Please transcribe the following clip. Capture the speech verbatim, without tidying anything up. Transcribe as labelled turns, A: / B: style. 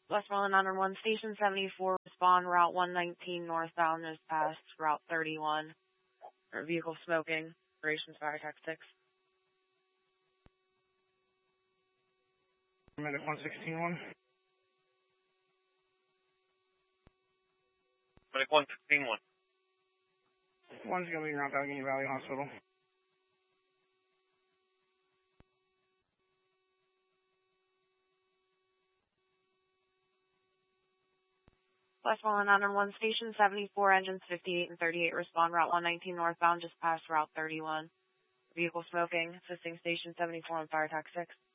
A: Westmoreland nine one one, Station seventy-four, respond, Route one nineteen northbound is past Route thirty-one. Or vehicle smoking, operations fire tax six.
B: Minute one sixteen one.
C: Minute one sixteen one.
B: One's going to be around Allegheny Valley Hospital.
A: Westmoreland nine one one, Station seventy-four, engines fifty-eight and thirty-eight, respond, Route one nineteen northbound, just past Route thirty-one. Vehicle smoking, assisting Station seventy-four on fire tax six.